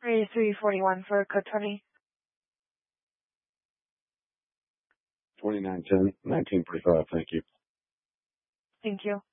Ready 341 for code 20. 2910, 1945, thank you. Thank you.